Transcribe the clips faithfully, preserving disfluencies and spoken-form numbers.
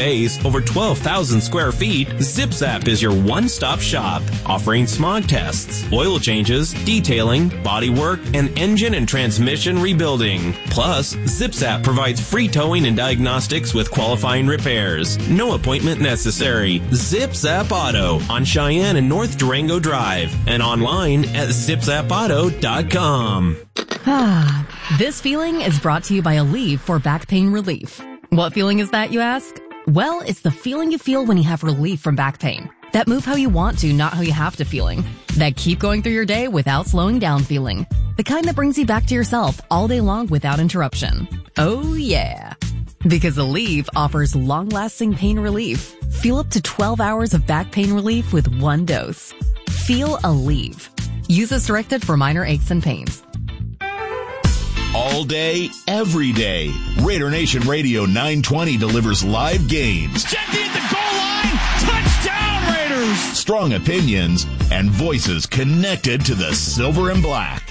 space, over twelve thousand square feet, ZipZap is your one-stop shop, offering smog tests, oil changes, detailing, bodywork, and engine and transmission rebuilding. Plus, ZipZap provides free towing and diagnostics with qualifying repairs. No appointment necessary. ZipZap Auto on Cheyenne and North Durango Drive and online at zip zap auto dot com. Ah, this feeling is brought to you by Aleve for back pain relief. What feeling is that, you ask? Well, it's the feeling you feel when you have relief from back pain. That move how you want to, not how you have to feeling. That keep going through your day without slowing down feeling. The kind that brings you back to yourself all day long without interruption. Oh yeah. Because Aleve offers long-lasting pain relief. Feel up to twelve hours of back pain relief with one dose. Feel Aleve. Use as directed for minor aches and pains. All day, every day. Raider Nation Radio nine twenty delivers live games. Jeffy at the goal line. Touchdown, Raiders. Strong opinions and voices connected to the silver and black.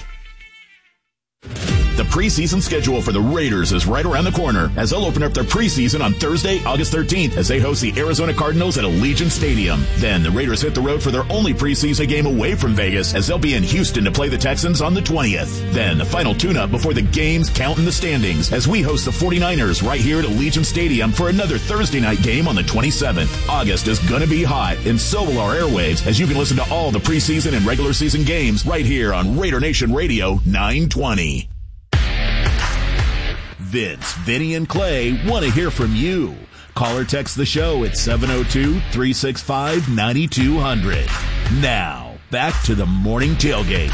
The preseason schedule for the Raiders is right around the corner as they'll open up their preseason on Thursday, August thirteenth as they host the Arizona Cardinals at Allegiant Stadium. Then the Raiders hit the road for their only preseason game away from Vegas as they'll be in Houston to play the Texans on the twentieth. Then the final tune-up before the games count in the standings as we host the forty-niners right here at Allegiant Stadium for another Thursday night game on the twenty-seventh. August is gonna be hot, and so will our airwaves as you can listen to all the preseason and regular season games right here on Raider Nation Radio nine twenty. Vince, Vinny, and Clay want to hear from you. Call or text the show at seven oh two, three six five, nine two hundred. Now, back to the morning tailgate.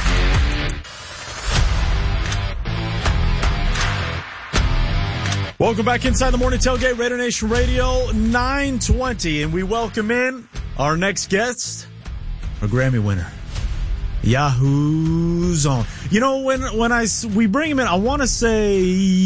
Welcome back inside the morning tailgate, Raider Nation Radio nine twenty, and we welcome in our next guest, a Grammy winner. Yahoo's on. You know, when when I we bring him in, I want to say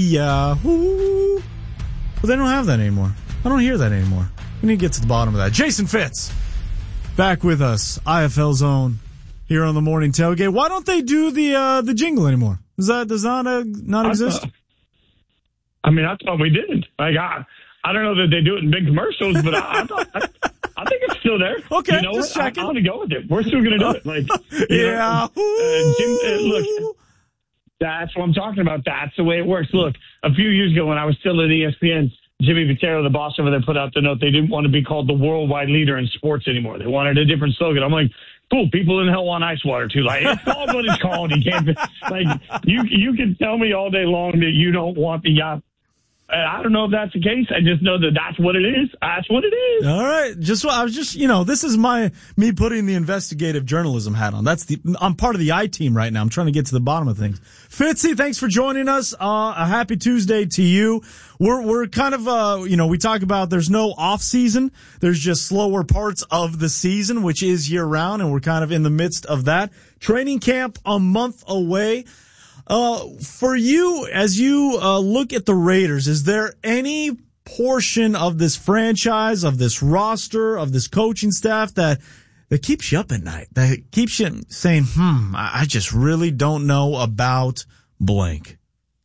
Yahoo, but they don't have that anymore. I don't hear that anymore. We need to get to the bottom of that. Jason Fitz, back with us, I F L Zone, here on the morning tailgate. Why don't they do the uh, the jingle anymore? Does that does not uh, not exist? I, thought, I mean, I thought we did. Like I, I don't know that they do it in big commercials, but I, I thought. I, I think it's still there. Okay, you know just what? checking. I'm going to go with it. We're still going to do it. Like, yeah. Know, uh, Jim, uh, look, that's what I'm talking about. That's the way it works. Look, a few years ago when I was still at E S P N, Jimmy Vitero, the boss over there, put out the note they didn't want to be called the worldwide leader in sports anymore. They wanted a different slogan. I'm like, cool, people in hell want ice water too. Like, it's called what it's called. You can't, like, you, you can tell me all day long that you don't want the yacht. I don't know if that's the case. I just know that that's what it is. That's what it is. All right. Just I was just, you know, this is my me putting the investigative journalism hat on. That's the I'm part of the I team right now. I'm trying to get to the bottom of things. Fitzy, thanks for joining us. Uh, a happy Tuesday to you. We're we're kind of uh, you know, we talk about there's no off season. There's just slower parts of the season, which is year round, and we're kind of in the midst of that. Training camp a month away. Uh, for you, as you uh, look at the Raiders, is there any portion of this franchise, of this roster, of this coaching staff that that keeps you up at night, that keeps you saying, hmm, I just really don't know about blank?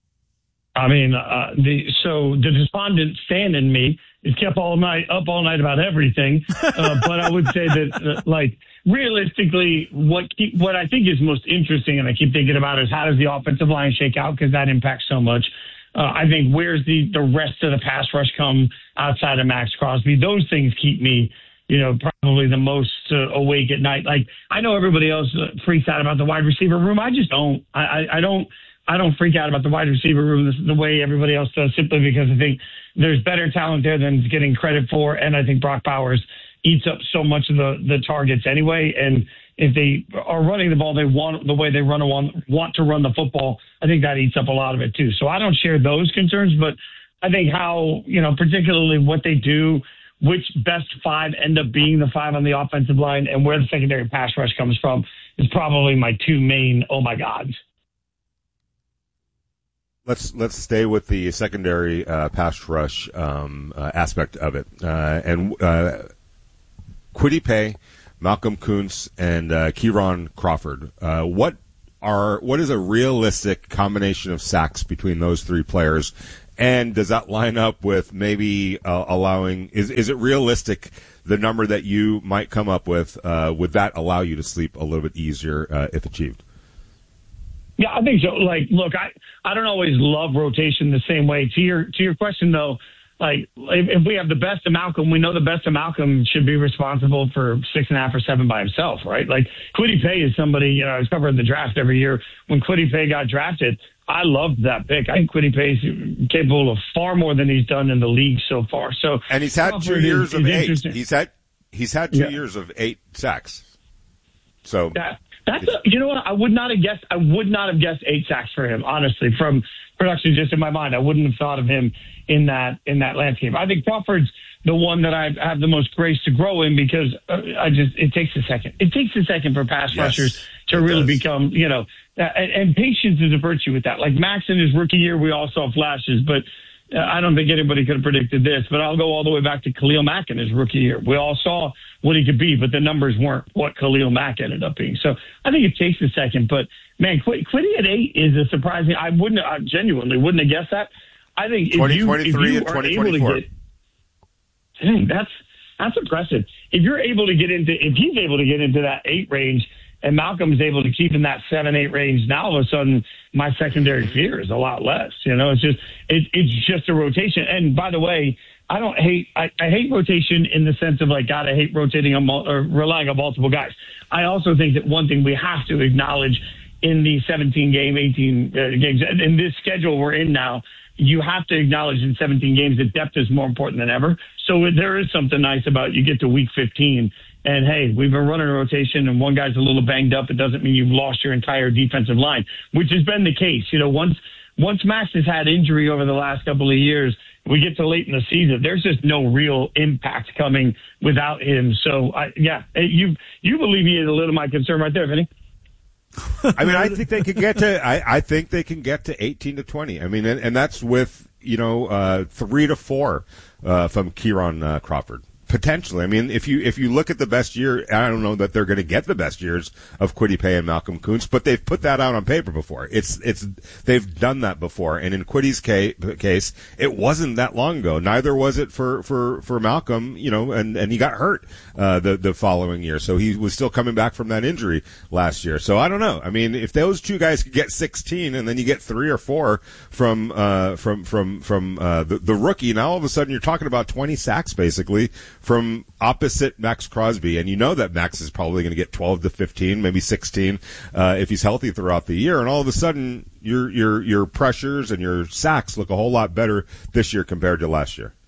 I mean, uh, the so the despondent fan in me is kept all night up all night about everything. Uh, but I would say that, uh, like, realistically, what keep, what I think is most interesting, and I keep thinking about, is how does the offensive line shake out, because that impacts so much. Uh, I think where's the, the rest of the pass rush come outside of Max Crosby? Those things keep me, you know, probably the most uh, awake at night. Like, I know everybody else uh, freaks out about the wide receiver room. I just don't. I, I, I don't. I don't freak out about the wide receiver room the, the way everybody else does, simply because I think there's better talent there than it's getting credit for, and I think Brock Bowers eats up so much of the, the targets anyway. And if they are running the ball, they want the way they run want, want to run the football. I think that eats up a lot of it too. So I don't share those concerns, but I think how, you know, particularly what they do, which best five end up being the five on the offensive line, and where the secondary pass rush comes from is probably my two main oh my gods. Let's let's stay with the secondary uh, pass rush um, uh, aspect of it, uh, and uh, Kwity Paye, Malcolm Kuntz, and uh, Kieron Crawford. Uh, what are what is a realistic combination of sacks between those three players, And does that line up with maybe uh, allowing, is is it realistic, the number that you might come up with, uh, would that allow you to sleep a little bit easier uh, if achieved? Yeah, I think so. Like, look, I, I don't always love rotation the same way. To your to your question, though, like, if, if we have the best of Malcolm, we know the best of Malcolm should be responsible for six and a half or seven by himself, right? Like, Kwity Paye is somebody, you know, I was covering the draft every year. When Kwity Paye got drafted, I loved that pick. I think Kwity Paye is capable of far more than he's done in the league so far. So, and he's had two years is, of is eight. He's had he's had two yeah. years of eight sacks. So that, that's a, you know what? I would not have guessed. I would not have guessed eight sacks for him. Honestly, from production, just in my mind, I wouldn't have thought of him in that in that landscape. I think Crawford's the one that I have the most grace to grow in because uh, I just it takes a second. It takes a second for pass yes, rushers to really does. become, you know, uh, and, and patience is a virtue with that. Like Max in his rookie year, we all saw flashes, but uh, I don't think anybody could have predicted this. But I'll go all the way back to Khalil Mack in his rookie year. We all saw what he could be, but the numbers weren't what Khalil Mack ended up being. So I think it takes a second. But man, Qu- Kwity at eight is a surprising. I wouldn't, I genuinely wouldn't have guessed that. I think if you, if you are able to get, dang, that's that's impressive. If you're able to get into, if he's able to get into that eight range, and Malcolm's able to keep in that seven, eight range, now all of a sudden my secondary fear is a lot less. You know, it's just it, it's just a rotation. And by the way, I don't hate I, I hate rotation in the sense of like God, I hate rotating on or relying on multiple guys. I also think that one thing we have to acknowledge in the seventeen game, eighteen uh, games, in this schedule we're in now, you have to acknowledge in seventeen games that depth is more important than ever. So there is something nice about you get to week fifteen and, hey, we've been running a rotation and one guy's a little banged up. It doesn't mean you've lost your entire defensive line, which has been the case. You know, once once Max has had injury over the last couple of years, we get to late in the season, there's just no real impact coming without him. So, I, yeah, you you alleviated a little of my concern right there, Vinny. I mean, I think they can get to. I, I think they can get to eighteen to twenty. I mean, and, and that's with you know uh, three to four uh, from Kieran uh, Crawford potentially. I mean, if you if you look at the best year, I don't know that they're going to get the best years of Kwity Paye and Malcolm Kuntz, but they've put that out on paper before. It's it's they've done that before, and in Kwity's case, it wasn't that long ago. Neither was it for for for Malcolm. You know, and and he got hurt uh, the the following year, so he was still coming back from that injury last year. So I don't know. I mean, if those two guys could get sixteen, and then you get three or four from uh, from from from uh, the the rookie, now all of a sudden you're talking about twenty sacks basically from opposite Max Crosby, and you know that Max is probably going to get twelve to fifteen, maybe sixteen, uh, if he's healthy throughout the year. And all of a sudden, your your your pressures and your sacks look a whole lot better this year compared to last year.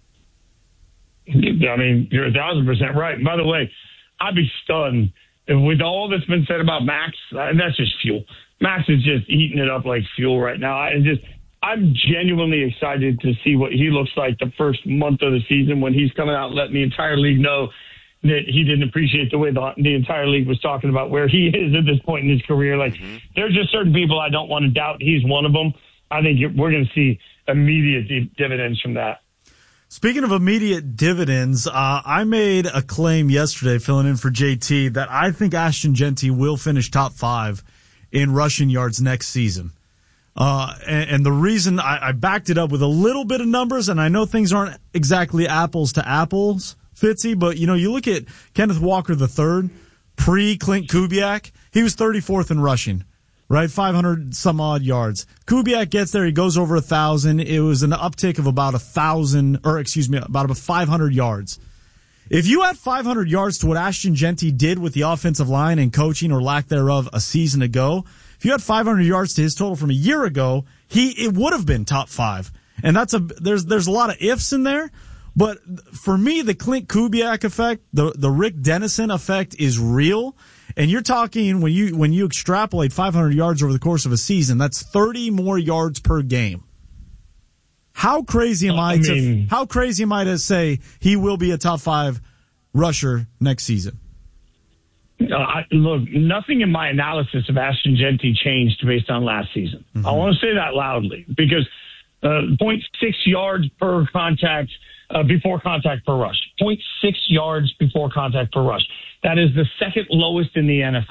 I mean, you're a thousand percent right. And by the way, I'd be stunned if with all that's been said about Max. And that's just fuel. Max is just eating it up like fuel right now. I just. I'm genuinely excited to see what he looks like the first month of the season when he's coming out and letting the entire league know that he didn't appreciate the way the, the entire league was talking about where he is at this point in his career. Like, mm-hmm. There's just certain people I don't want to doubt. He's one of them. I think we're going to see immediate dividends from that. Speaking of immediate dividends, uh, I made a claim yesterday, filling in for J T, that I think Ashton Jeanty will finish top five in rushing yards next season. Uh, and, and the reason I, I backed it up with a little bit of numbers, and I know things aren't exactly apples to apples, Fitzy, but you know, you look at Kenneth Walker the third, pre-Clint Kubiak, he was thirty-fourth in rushing, right? five hundred some odd yards. Kubiak gets there, he goes over a thousand. It was an uptick of about a thousand, or excuse me, about five hundred yards. If you add five hundred yards to what Ashton Jeanty did with the offensive line and coaching or lack thereof a season ago, if you had five hundred yards to his total from a year ago, he it would have been top five. And that's a there's there's a lot of ifs in there, but for me the Clint Kubiak effect, the the Rick Dennison effect is real. And you're talking when you when you extrapolate five hundred yards over the course of a season, that's thirty more yards per game. How crazy am I, I mean, to how crazy am I to say he will be a top five rusher next season? Uh, I, look, nothing in my analysis of Ashton Jeanty changed based on last season. Mm-hmm. I want to say that loudly because uh, zero point six yards per contact uh, before contact per rush. zero point six yards before contact per rush. That is the second lowest in the N F L.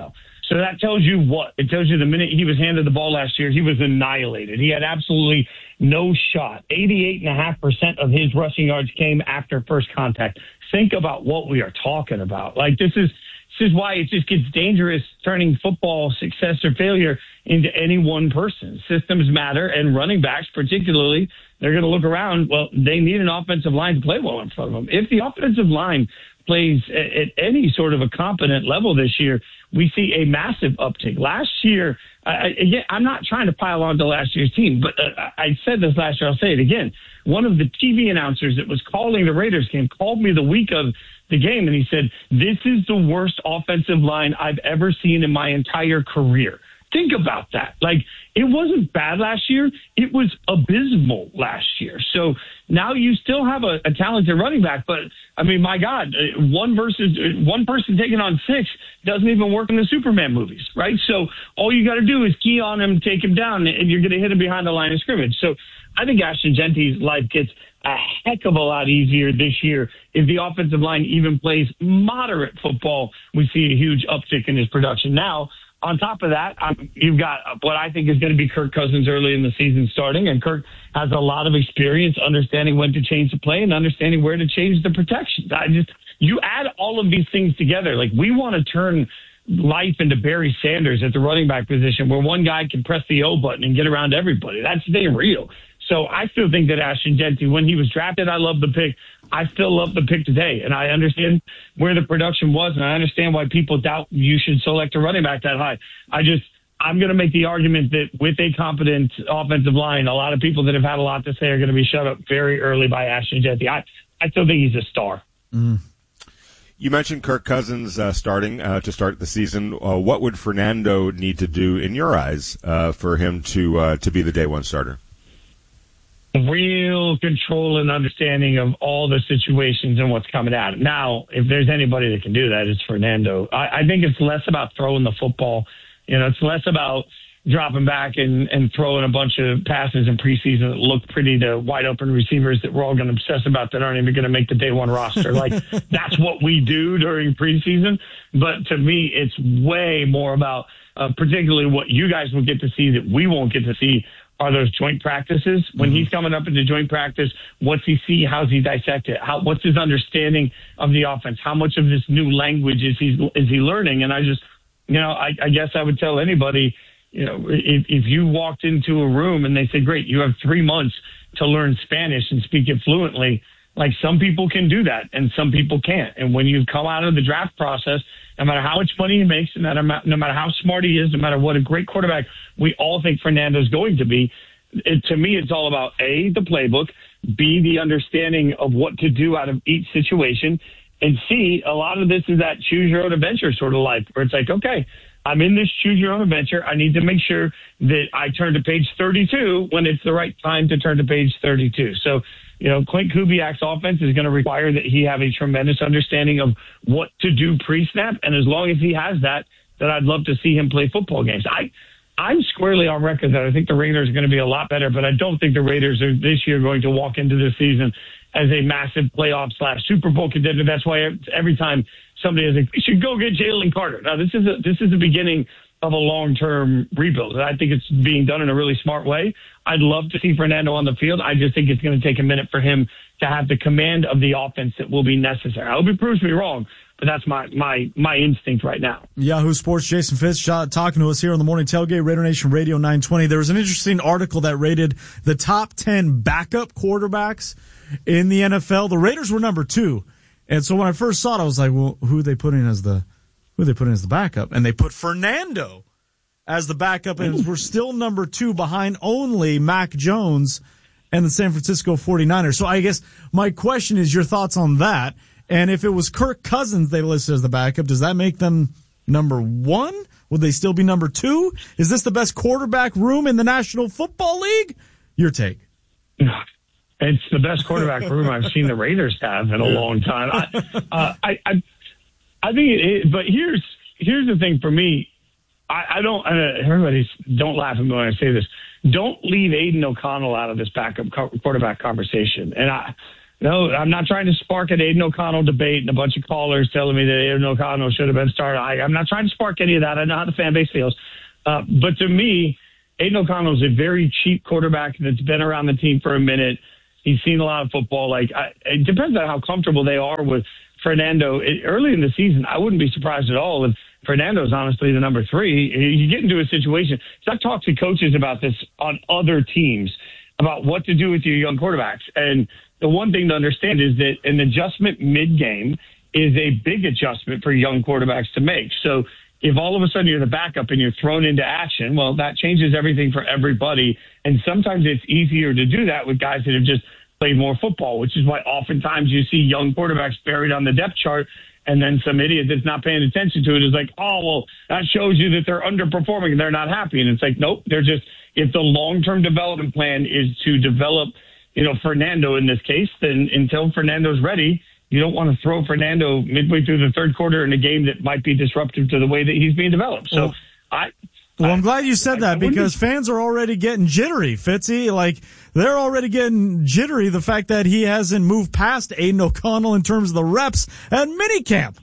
So that tells you what? It tells you the minute he was handed the ball last year, he was annihilated. He had absolutely no shot. eighty-eight point five percent of his rushing yards came after first contact. Think about what we are talking about. Like, this is this is why it just gets dangerous turning football success or failure into any one person. Systems matter, and running backs particularly, they're going to look around. Well, they need an offensive line to play well in front of them. If the offensive line plays at any sort of a competent level this year, we see a massive uptick. Last year, I, again, I'm not trying to pile on to last year's team, but uh, I said this last year, I'll say it again. One of the T V announcers that was calling the Raiders game called me the week of the game, and he said, this is the worst offensive line I've ever seen in my entire career. Think about that. Like, it wasn't bad last year. It was abysmal last year. So now you still have a, a talented running back, but I mean, my God, one versus one person taking on six doesn't even work in the Superman movies, right? So all you got to do is key on him, take him down, and you're going to hit him behind the line of scrimmage. So I think Ashton Genty's life gets a heck of a lot easier this year. If the offensive line even plays moderate football, we see a huge uptick in his production. Now, on top of that, um, you've got what I think is going to be Kirk Cousins early in the season starting, and Kirk has a lot of experience understanding when to change the play and understanding where to change the protections. I just, you add all of these things together, like we want to turn life into Barry Sanders at the running back position where one guy can press the O button and get around everybody. That's very real. So I still think that Ashton Genty, when he was drafted, I love the pick. I still love the pick today. And I understand where the production was, and I understand why people doubt you should select a running back that high. I just, I'm going to make the argument that with a competent offensive line, a lot of people that have had a lot to say are going to be shut up very early by Ashton Genty. I, I still think he's a star. Mm. You mentioned Kirk Cousins uh, starting uh, to start the season. Uh, what would Fernando need to do, in your eyes, uh, for him to uh, to be the day one starter? Real control and understanding of all the situations and what's coming at it. Now, if there's anybody that can do that, it's Fernando. I, I think it's less about throwing the football. You know, it's less about dropping back and, and throwing a bunch of passes in preseason that look pretty to wide open receivers that we're all going to obsess about that aren't even going to make the day one roster. Like, that's what we do during preseason. But to me, it's way more about uh, particularly what you guys will get to see that we won't get to see are those joint practices. When he's coming up into joint practice, what's he see? How's he dissect it? How, what's his understanding of the offense? How much of this new language is he, is he learning? And I just, you know, I, I guess I would tell anybody, you know, if, if you walked into a room and they said, great, you have three months to learn Spanish and speak it fluently, like some people can do that and some people can't. And when you come out of the draft process, no matter how much money he makes, no matter, no matter how smart he is, no matter what a great quarterback we all think Fernando's going to be, it, to me, it's all about A, the playbook, B, the understanding of what to do out of each situation, and C, a lot of this is that choose your own adventure sort of life where it's like, okay, I'm in this choose your own adventure. I need to make sure that I turn to page thirty-two when it's the right time to turn to page thirty-two. So, you know, Clint Kubiak's offense is going to require that he have a tremendous understanding of what to do pre-snap. And as long as he has that, then I'd love to see him play football games. I, I'm squarely on record that I think the Raiders are going to be a lot better, but I don't think the Raiders are this year going to walk into the season as a massive playoff slash Super Bowl contender. That's why every time somebody is like, we should go get Jalen Carter. Now, this is a, this is the beginning of a long-term rebuild. I think it's being done in a really smart way. I'd love to see Fernando on the field. I just think it's going to take a minute for him to have the command of the offense that will be necessary. I hope he proves me wrong, but that's my my my instinct right now. Yahoo Sports, Jason Fitz uh, talking to us here on the Morning Tailgate, Raider Nation Radio nine twenty. There was an interesting article that rated the top ten backup quarterbacks in the N F L. The Raiders were number two. And so when I first saw it, I was like, well, who are they putting as the who are they putting as the backup? And they put Fernando as the backup, and we're still number two behind only Mac Jones and the San Francisco forty-niners. So I guess my question is your thoughts on that. And if it was Kirk Cousins they listed as the backup, does that make them number one? Would they still be number two? Is this the best quarterback room in the National Football League? Your take. It's the best quarterback room I've seen the Raiders have in a long time. I, uh, I, I, I think it is, but here's here's the thing for me. I, I don't. Uh, everybody's don't laugh at me when I say this. Don't leave Aiden O'Connell out of this backup co- quarterback conversation. And I, no, I'm not trying to spark an Aiden O'Connell debate and a bunch of callers telling me that Aiden O'Connell should have been started. I, I'm not trying to spark any of that. I know how the fan base feels. Uh, but to me, Aiden O'Connell is a very cheap quarterback that's been around the team for a minute. He's seen a lot of football. Like I, it depends on how comfortable they are with Fernando. It, early in the season, I wouldn't be surprised at all if Fernando's honestly the number three. You get into a situation. So I've talked to coaches about this on other teams about what to do with your young quarterbacks. And the one thing to understand is that an adjustment mid-game is a big adjustment for young quarterbacks to make. So if all of a sudden you're the backup and you're thrown into action, well, that changes everything for everybody. And sometimes it's easier to do that with guys that have just played more football, which is why oftentimes you see young quarterbacks buried on the depth chart. And then some idiot that's not paying attention to it is like, oh, well, that shows you that they're underperforming and they're not happy. And it's like, nope, they're just, if the long-term development plan is to develop, you know, Fernando in this case, then until Fernando's ready, you don't want to throw Fernando midway through the third quarter in a game that might be disruptive to the way that he's being developed. So well, I... Well, I'm glad you said that because fans are already getting jittery, Fitzy. Like, they're already getting jittery, the fact that he hasn't moved past Aiden O'Connell in terms of the reps at minicamp.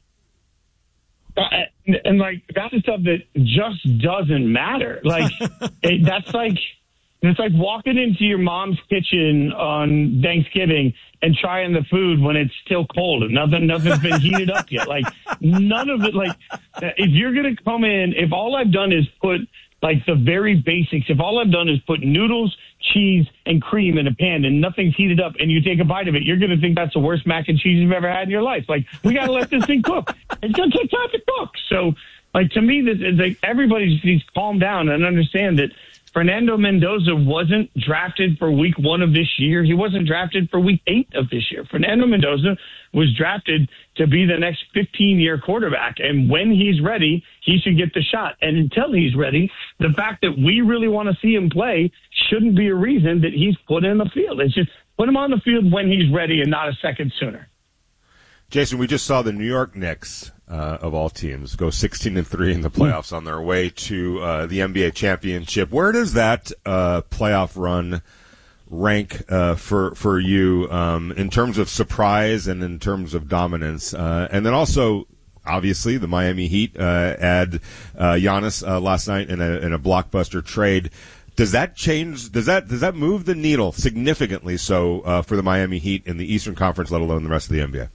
Uh, and, like, that's the stuff that just doesn't matter. Like, it, that's like... It's like walking into your mom's kitchen on Thanksgiving and trying the food when it's still cold and nothing, nothing's been heated up yet. Like none of it, like if you're going to come in, if all I've done is put like the very basics, if all I've done is put noodles, cheese and cream in a pan and nothing's heated up and you take a bite of it, you're going to think that's the worst mac and cheese you've ever had in your life. Like we got to let this thing cook. It's going to take time to cook. So like to me, this is like everybody just needs to calm down and understand that Fernando Mendoza wasn't drafted for week one of this year. He wasn't drafted for week eight of this year. Fernando Mendoza was drafted to be the next fifteen-year quarterback. And when he's ready, he should get the shot. And until he's ready, the fact that we really want to see him play shouldn't be a reason that he's put in the field. It's just put him on the field when he's ready and not a second sooner. Jason, we just saw the New York Knicks, uh, of all teams, go sixteen and three in the playoffs on their way to uh, the N B A championship. Where does that uh, playoff run rank uh, for for you um, in terms of surprise and in terms of dominance? Uh, and then also, obviously, the Miami Heat uh, add uh, Giannis uh, last night in a, in a blockbuster trade. Does that change? Does that does that move the needle significantly so uh, for the Miami Heat in the Eastern Conference, let alone the rest of the N B A?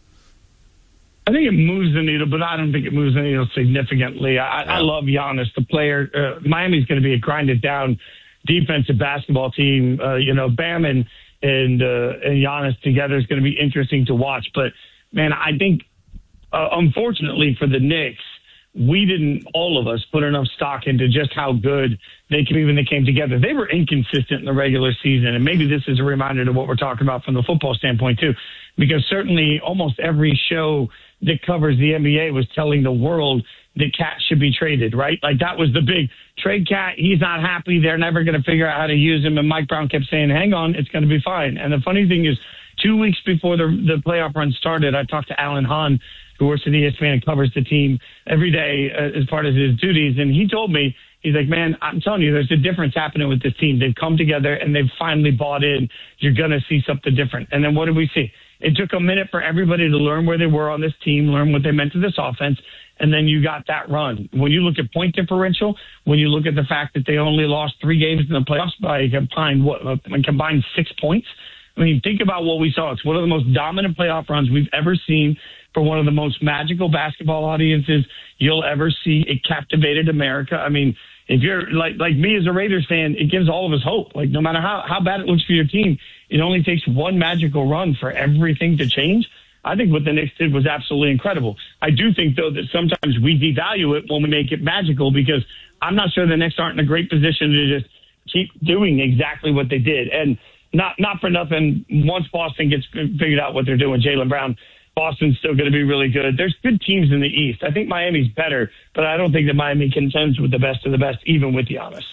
I think it moves the needle, but I don't think it moves the needle significantly. I, yeah. I love Giannis, the player. Uh, Miami's going to be a grinded down defensive basketball team. Uh, you know, Bam and and, uh, and Giannis together is going to be interesting to watch. But man, I think uh, unfortunately for the Knicks, we didn't, all of us, put enough stock into just how good they came when they came together. They were inconsistent in the regular season, and maybe this is a reminder to what we're talking about from the football standpoint too, because certainly almost every show that covers the N B A was telling the world that Cat should be traded, right? Like that was the big trade Cat. He's not happy. They're never going to figure out how to use him. And Mike Brown kept saying, hang on, it's going to be fine. And the funny thing is, two weeks before the, the playoff run started, I talked to Alan Hahn, who works at E S P N and covers the team every day uh, as part of his duties. And he told me, he's like, man, I'm telling you, there's a difference happening with this team. They've come together and they've finally bought in. You're going to see something different. And then what did we see? It took a minute for everybody to learn where they were on this team, learn what they meant to this offense, and then you got that run. When you look at point differential, when you look at the fact that they only lost three games in the playoffs by combined, what, combined six points, I mean, think about what we saw. It's one of the most dominant playoff runs we've ever seen for one of the most magical basketball audiences you'll ever see. It captivated America. I mean, if you're like like me as a Raiders fan, it gives all of us hope. Like no matter how, how bad it looks for your team, it only takes one magical run for everything to change. I think what the Knicks did was absolutely incredible. I do think, though, that sometimes we devalue it when we make it magical because I'm not sure the Knicks aren't in a great position to just keep doing exactly what they did. And not not for nothing, once Boston gets figured out what they're doing, Jaylen Brown, Boston's still going to be really good. There's good teams in the East. I think Miami's better, but I don't think that Miami contends with the best of the best, even with Giannis.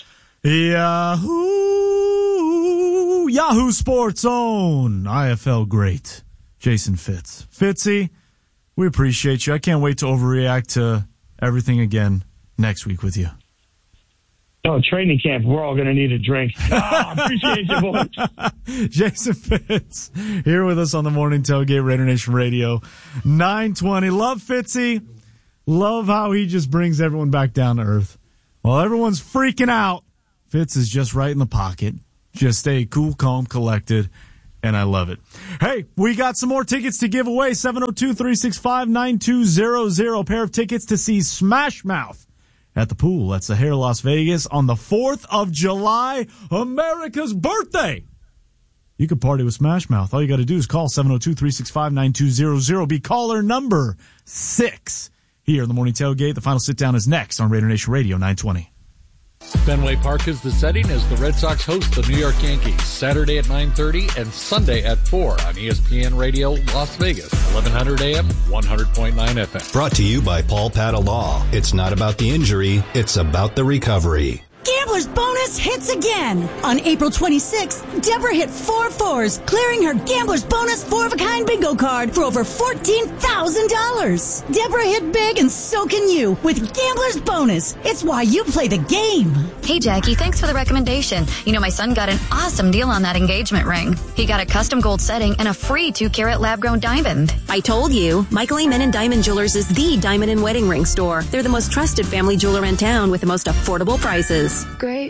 Yahoo! Yahoo Sports own I F L great, Jason Fitz. Fitzy, we appreciate you. I can't wait to overreact to everything again next week with you. Oh, training camp. We're all going to need a drink. Oh, appreciate you, boys. Jason Fitz here with us on the Morning Tailgate, Raider Nation Radio, nine twenty. Love Fitzy. Love how he just brings everyone back down to earth. While everyone's freaking out, Fitz is just right in the pocket. Just stay cool, calm, collected, and I love it. Hey, we got some more tickets to give away. seven oh two, three six five, nine two zero zero. A pair of tickets to see Smash Mouth at the pool at Sahara Las Vegas on the fourth of July, America's birthday. You can party with Smash Mouth. All you got to do is call seven oh two, three six five, nine two zero zero. Be caller number six here in the Morning Tailgate. The final sit-down is next on Raider Nation Radio, nine twenty. Fenway Park is the setting as the Red Sox host the New York Yankees, Saturday at nine thirty and Sunday at four on E S P N Radio Las Vegas, eleven hundred A M, one hundred point nine F M. Brought to you by Paul Pata Law. It's not about the injury, it's about the recovery. Gambler's Bonus hits again. On April twenty-sixth, Deborah hit four fours, clearing her Gambler's Bonus four-of-a-kind bingo card for over fourteen thousand dollars. Deborah hit big, and so can you with Gambler's Bonus. It's why you play the game. Hey, Jackie, thanks for the recommendation. You know, my son got an awesome deal on that engagement ring. He got a custom gold setting and a free two-carat lab-grown diamond. I told you, Michael Amen and Diamond Jewelers is the diamond and wedding ring store. They're the most trusted family jeweler in town with the most affordable prices. Great.